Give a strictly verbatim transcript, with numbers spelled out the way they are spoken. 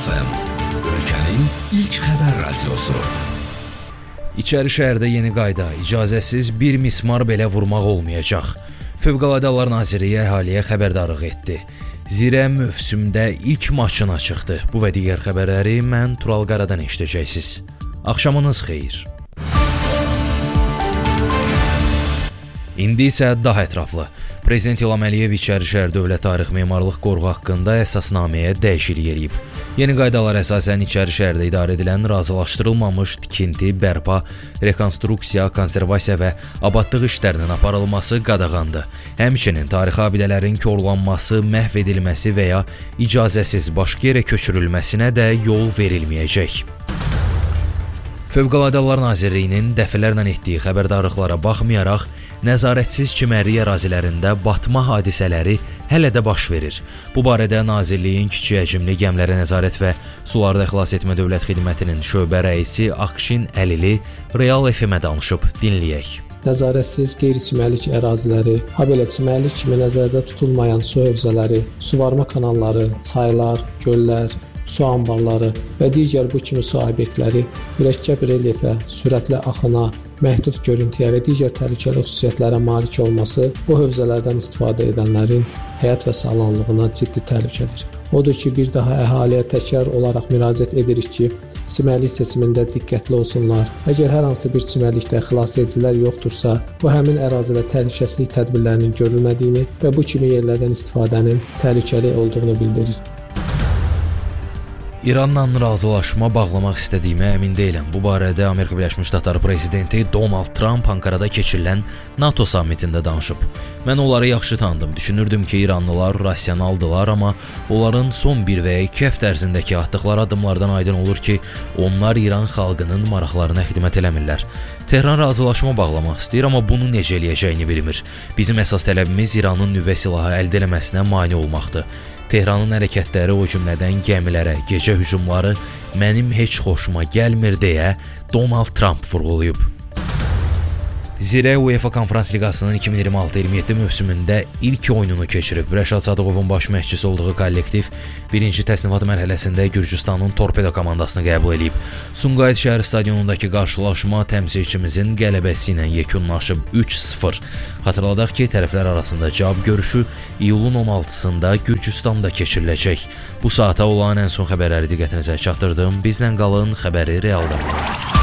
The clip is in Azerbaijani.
F M, ölkənin ilk xəbər radiosu. İçəri şəhərdə yeni qayda, icazəsiz bir mismar belə vurmaq olmayacaq. Fövqəladə Hallar Nazirliyi əhaliyə xəbərdarlıq etdi. Zirə mövsümdə ilk maçına çıxdı. Bu və digər xəbərləri mən Tural Qaradan eşidəcəksiniz. Axşamınız xeyir. İndi isə daha ətraflı. Prezident İlham Əliyev İçəri şəhər Dövlət Tarix Memarlıq Qoruğu haqqında əsasnaməyə dəyişiklik edib. Yeni qaydalar əsasən İçəri şəhərdə idarə edilən razılaşdırılmamış tikinti, bərpa, rekonstruksiya, konservasiya və abadlıq işlərinin aparılması qadağandır. Həmçinin tarixi abidələrin korlanması, məhv edilməsi və ya icazəsiz başqa yerə köçürülməsinə də yol verilməyəcək. Fövqəladə Hallar Nazirliyinin dəfələrlə etdiyi xəbərdarlıqlara baxmayaraq, nəzarətsiz çimərlik ərazilərində batma hadisələri hələ də baş verir. Bu barədə Nazirliyin kiçik həcmli gəmilərə nəzarət və sularda xilas etmə dövlət xidmətinin şöbə rəisi Akşin Əlili Real F M-ə danışıb. Dinləyək. Nəzarətsiz qeyri-çimərlik əraziləri, habelə çimərlik kimi nəzərdə tutulmayan su hövzələri, suvarma kanalları, çaylar, göllər, su anbarları və digər bu kimi su obyektləri mürəkkəb relyefə, sürətli axına, məhdud görüntüyə və digər təhlükəli xüsusiyyətlərə malik olması bu hövzələrdən istifadə edənlərin həyat və sağlamlığına ciddi təhlükədir. Odur ki, bir daha əhaliyə təkrar olaraq müraciət edirik ki, çimərlik seçimində diqqətli olsunlar. Əgər hər hansı bir çimərlikdə xilasedicilər yoxdursa, bu həmin ərazidə təhlükəsizlik tədbirlərinin görülmədiyini və bu kimi yerlərdən istifadənin təhlükəli olduğunu bildirir. İranla razılaşma bağlamaq istədiyimə əmin deyiləm. Bu barədə Amerika Birləşmiş Ştatları prezidenti Donald Trump Ankarada keçirilən NATO sammitində danışıb. Mən onları yaxşı tanıdım. Düşünürdüm ki, İranlılar rasionaldılar, amma onların son bir və ya iki həftə ərzindəki atdıqları addımlardan aydın olur ki, onlar İran xalqının maraqlarına xidmət eləmirlər. Tehran razılaşma bağlamaq istəyir, amma bunu necə eləyəcəyini bilmir. Bizim əsas tələbimiz İranın nüvə silahı əldə etməsinə mane olmaqdır. Tehranın hərəkətləri, o cümlədən gəmilərə, gecə hücumları mənim heç xoşuma gəlmir deyə Donald Trump vurğulayıb. Zirə UEFA Konferans Liqasının iki min iyirmi altı iyirmi yeddi mövsümündə ilk oyununu keçirib. Rəşad Sadıqovun baş məşqçisi olduğu kollektiv birinci təsnifat mərhələsində Gürcüstanın Torpedo komandasını qəbul edib. Sumqayıt şəhər stadionundakı qarşılaşma təmsilçimizin qələbəsi ilə yekunlaşıb üç sıfır. Xatırladaq ki, tərəflər arasında cavab görüşü iyulun on altısında Gürcüstanda keçiriləcək. Bu saata olan ən son xəbərləri diqqətinizə çatdırdım. Bizlə qalın, xəbəri realdan.